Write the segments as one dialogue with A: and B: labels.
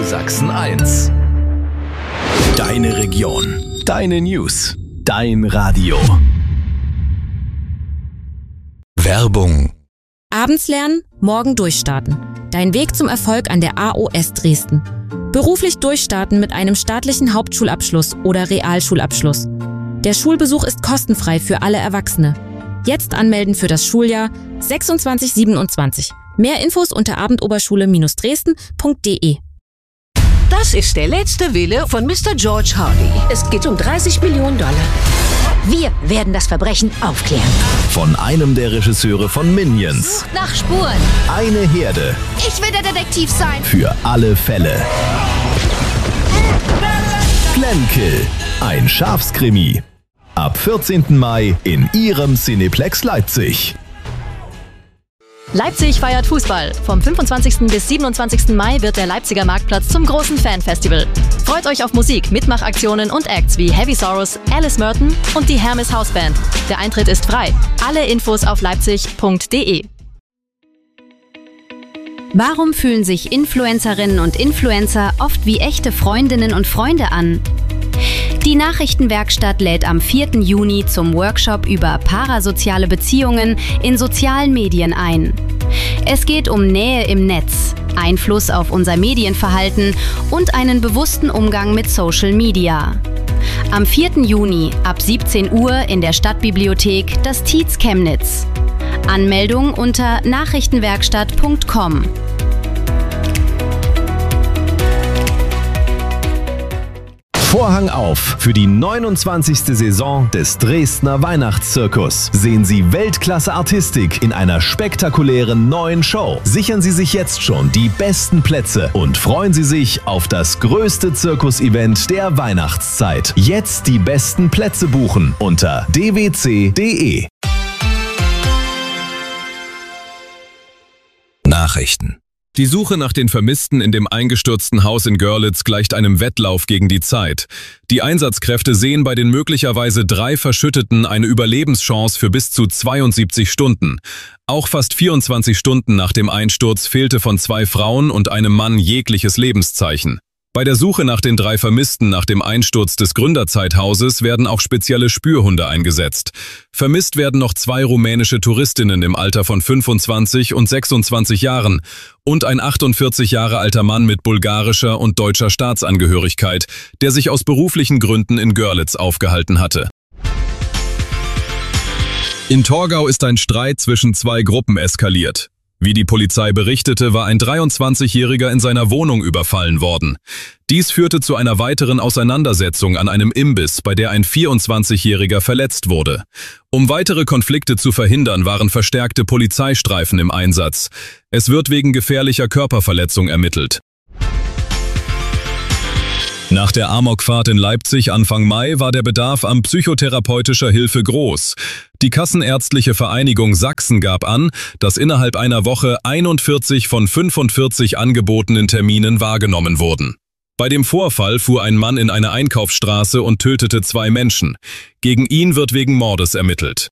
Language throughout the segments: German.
A: Sachsen 1. Deine Region, deine News, dein Radio. Werbung.
B: Abends lernen, morgen durchstarten. Dein Weg zum Erfolg an der AOS Dresden. Beruflich durchstarten mit einem staatlichen Hauptschulabschluss oder Realschulabschluss. Der Schulbesuch ist kostenfrei für alle Erwachsene. Jetzt anmelden für das Schuljahr 26/27. Mehr Infos unter abendoberschule-dresden.de.
C: Das ist der letzte Wille von Mr. George Harvey. Es geht um $30 Millionen.
D: Wir werden das Verbrechen aufklären.
A: Von einem der Regisseure von Minions.
D: Sucht nach Spuren.
A: Eine Herde.
D: Ich will der Detektiv sein.
A: Für alle Fälle. Glenkill. Ein Schafskrimi. Ab 14. Mai in Ihrem Cineplex Leipzig.
E: Leipzig feiert Fußball. Vom 25. bis 27. Mai wird der Leipziger Marktplatz zum großen Fanfestival. Freut euch auf Musik, Mitmachaktionen und Acts wie Heavy Sorrows, Alice Merton und die Hermes Hausband. Der Eintritt ist frei. Alle Infos auf leipzig.de.
F: Warum fühlen sich Influencerinnen und Influencer oft wie echte Freundinnen und Freunde an? Die Nachrichtenwerkstatt lädt am 4. Juni zum Workshop über parasoziale Beziehungen in sozialen Medien ein. Es geht um Nähe im Netz, Einfluss auf unser Medienverhalten und einen bewussten Umgang mit Social Media. Am 4. Juni ab 17 Uhr in der Stadtbibliothek das Tietz Chemnitz. Anmeldung unter nachrichtenwerkstatt.com.
A: Vorhang auf für die 29. Saison des Dresdner Weihnachtszirkus. Sehen Sie Weltklasse-Artistik in einer spektakulären neuen Show. Sichern Sie sich jetzt schon die besten Plätze und freuen Sie sich auf das größte Zirkus-Event der Weihnachtszeit. Jetzt die besten Plätze buchen unter dwc.de. Nachrichten.
G: Die Suche nach den Vermissten in dem eingestürzten Haus in Görlitz gleicht einem Wettlauf gegen die Zeit. Die Einsatzkräfte sehen bei den möglicherweise 3 Verschütteten eine Überlebenschance für bis zu 72 Stunden. Auch fast 24 Stunden nach dem Einsturz fehlte von 2 Frauen und einem Mann jegliches Lebenszeichen. Bei der Suche nach den 3 Vermissten nach dem Einsturz des Gründerzeithauses werden auch spezielle Spürhunde eingesetzt. Vermisst werden noch 2 rumänische Touristinnen im Alter von 25 und 26 Jahren und ein 48 Jahre alter Mann mit bulgarischer und deutscher Staatsangehörigkeit, der sich aus beruflichen Gründen in Görlitz aufgehalten hatte. In Torgau ist ein Streit zwischen 2 Gruppen eskaliert. Wie die Polizei berichtete, war ein 23-Jähriger in seiner Wohnung überfallen worden. Dies führte zu einer weiteren Auseinandersetzung an einem Imbiss, bei der ein 24-Jähriger verletzt wurde. Um weitere Konflikte zu verhindern, waren verstärkte Polizeistreifen im Einsatz. Es wird wegen gefährlicher Körperverletzung ermittelt. Nach der Amokfahrt in Leipzig Anfang Mai war der Bedarf an psychotherapeutischer Hilfe groß. Die Kassenärztliche Vereinigung Sachsen gab an, dass innerhalb einer Woche 41 von 45 angebotenen Terminen wahrgenommen wurden. Bei dem Vorfall fuhr ein Mann in eine Einkaufsstraße und tötete 2 Menschen. Gegen ihn wird wegen Mordes ermittelt.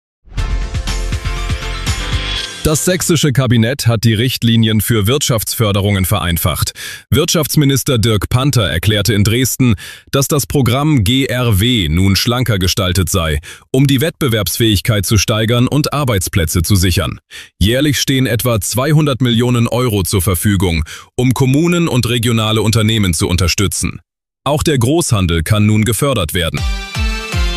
G: Das sächsische Kabinett hat die Richtlinien für Wirtschaftsförderungen vereinfacht. Wirtschaftsminister Dirk Panther erklärte in Dresden, dass das Programm GRW nun schlanker gestaltet sei, um die Wettbewerbsfähigkeit zu steigern und Arbeitsplätze zu sichern. Jährlich stehen etwa 200 Millionen Euro zur Verfügung, um Kommunen und regionale Unternehmen zu unterstützen. Auch der Großhandel kann nun gefördert werden.